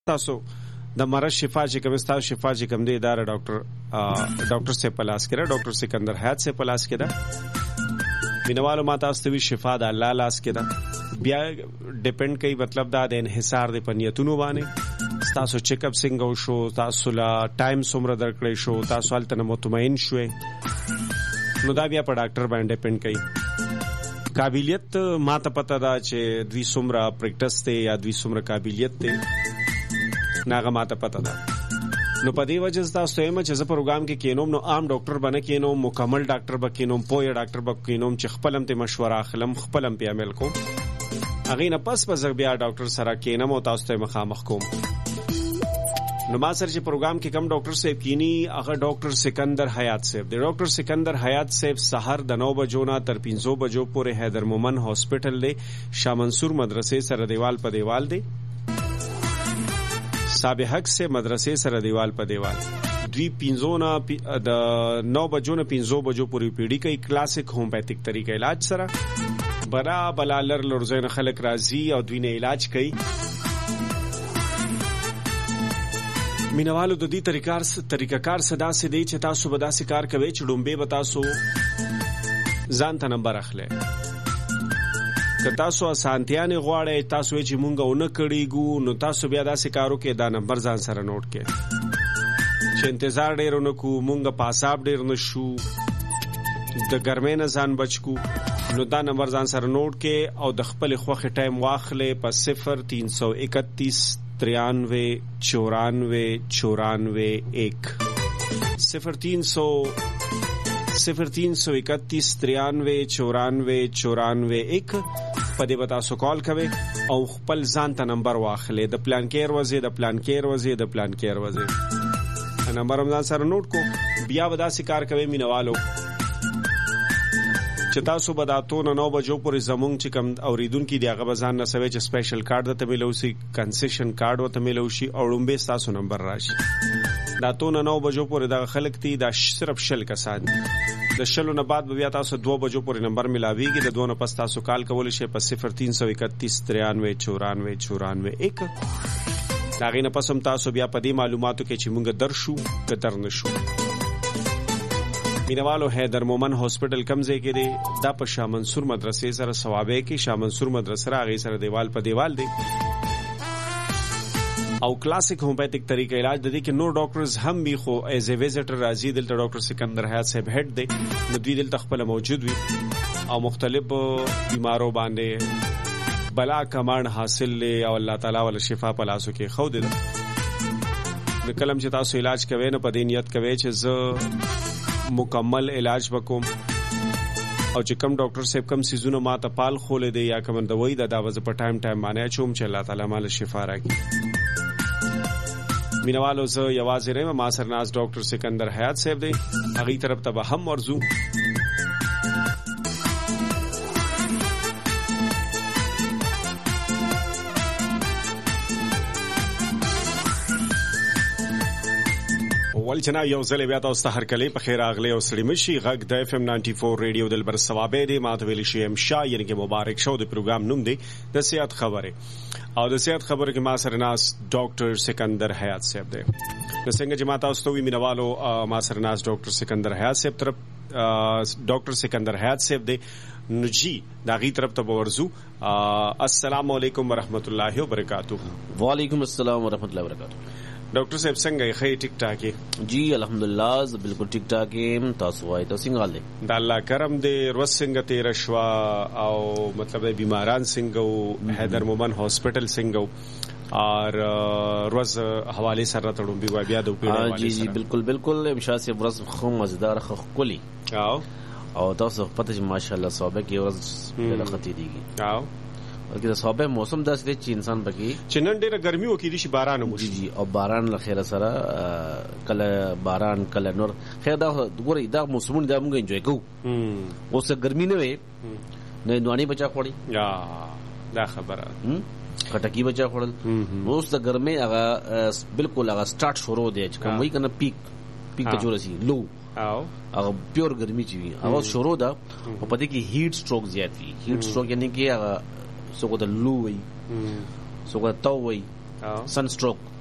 تاسو د مرض شفا چې کوم تاسو شفا چې کوم دی اداره ډاکټر سے پلاس کړه ډاکټر سکندر حیات سے پلاس کړه مینوالو ما تاسو ته شفا د الله لاس کړه بیا ډیپند کوي مطلب دا د انحصار د پنیتونو باندې تاسو چیک اپ څنګه وشو تاسو لا ټایم څومره درکړې شو تاسو حالت مطمئن شوي نو دا بیا په ډاکټر باندې ډیپند کوي قابلیت ما ته پته دا چې دوی څومره پریکټس ته یا دوی څومره قابلیت ته ناغه ماته پته ده نو په دې وجه تاسو ته چې زه پروګرام کې کینوم نو عام ډاکټر باندې کینوم مکمل ډاکټر به کینوم پوهه ډاکټر به کینوم چې خپلم ته مشوره اخلم خپلم په عمل کوم اغه نه پس بیا ډاکټر سره کینم او تاسو ته مخامخ کوم نو ما سره چې پروګرام کې کم ډاکټر صاحب کینی هغه ډاکټر سکندر حیات صاحب دی ډاکټر سکندر حیات صاحب سحر د 9 بجو نه تر 5 بجو پورې حیدر مومن هاسپټل دی شاه منصور مدرسې سره دیوال په دیوال دی صاحب حق سے مدرسې سره دیوال په دیوال دوی 9 بجو نه 5 بجو پورې پیډي کوي کلاسیک هومیوپیتھک طریقې علاج سره برا بلالر لورزین خلق راضي او دوی نه علاج کوي مینوالو د دې طریقہ کار صدا سي دی چې تاسو به داسې کار کوي چې ډومبه به تاسو ځان ته نمبر اخلي که تاسو اسانتیا نه غواړئ تاسو چې مونږه ونه کړیګو نو تاسو بیا داسې کارو کې دا نمبر ځان سره نوٹ کړئ چې انتظار ډیر نه کو مونږه پاساب ډیر نشو د ګرمۍ نه ځان بچو نو دا نمبر ځان سره نوٹ کړئ او د خپل خوخه ټایم واخلې په 0331 93 94 94 1 په دې وتا سو کال کوي او خپل ځان ته نمبر واخلې د پلان کېر وځي نمبر هم ځان سره نوٹ کو بیا ودا سکار کوي مینوالو چې تاسو بداتو 9 بجو پورې زمونږ چې کم اوریدونکو دی هغه بزان نه سوي چې سپیشل کارت ته ملوسي کنسیشن کارت ته ملوشي او لومبه تاسو نمبر راشي دا تو 9 بجو پورې د خلک تی دا صرف شل کسان د شلو نه بعد بیا تاسو 2 بجو پورې نمبر ملاويږي د دوه نه پس تاسو کال کول شي په 0331 93 94 1 دا غینه پسم تاسو بیا په دې معلوماتو کې چې مونږ درشو کتر نشو مینوالو حیدر مومن هاسپټل کمزې کې دی دا په شاه منصور مدرسې سره ثوابه کې شاه منصور مدرسې راغی سره دیوال په دیوال دی او کلاسیک هومیوپیتھک طریقې علاج د دې کې نو ډاکټرز هم وی خو ایز ا وزټر راځي دلته ډاکټر سکندر حیات صاحب هډ دی نو دوی دلته خپل موجود وي او مختلف بیمارو باندې بلا کمان حاصل لې او الله تعالی ول شفا په لاسو کې خو دې د کلم چې تاسو علاج کوي نو په دې نیت کوي چې زه مکمل علاج وکوم او چې کم ډاکټر صاحب کم سيزونه ما ته پال خولې دی یا کوم دوی د داوز په ټایم باندې چوم چې الله تعالی مال شفا راکړي مینوالو زه یوازې ریم ما سرناز ډاکټر سکندر حیات صاحب دی هغه طرف ته به هم ورزو ولچنا یو ځل بیا تاسو ته هر کله په خیر اغلی او سړی مشي غږ د اف ام 94 ریډیو دلبر ثوابه دی ماته ویل شي ام شاه یعنی کې مبارک شو د پروګرام نوم دی د صحت خبره او د صحت خبره کې ما سره ناس ډاکټر سکندر حیات صاحب دی د څنګه چې ما تاسو ته وی مینوالو ما سره ناس ډاکټر سکندر حیات صاحب طرف ډاکټر سکندر حیات صاحب دی نو جی داغي طرف ته ورزو السلام علیکم ورحمت الله وبرکاتہ وعلیکم السلام ورحمت الله وبرکاتہ ډاکټر صاحب څنګه یې خې ټیک ټاک جی الحمدلله ز بالکل ټیک ټاک یم تاسو وای تاسو څنګه حال دی د الله کرم دې روز څنګه تیر شوا او مطلب بیماران څنګه حیدر مومن هاسپټل څنګه اور روز حواله سره تړو بیا د پیډه جی جی بالکل امشا سے ورځ خو مزدار خو کلی او تاسو پته چې ماشاءالله صحابه کې ورځ له ختی دیږي ورګه صحابه موسم داسې دی چې انسان بګي چې نن ډیره ګرمي وکړي شي باران مو جی او باران له خیره سره کله باران کله نور خیر دا ګوري دا موسمونه دا موږ انجوای کوو اوس ګرمي نه وي نه دواني بچا خوړي یا دا خبره خټکی بچا خوړل اوس د ګرمي هغه بالکل هغه سٹارټ شروع دی چې کوم وی کنه پیک ته جوړسي لو او هغه پیور ګرمي چي هغه شروع ده او پدې کې هیټ سټروک زیات وي هیټ سټروک یعنی کې هغه څوک د لو وي څوک تاو وي سن سټروک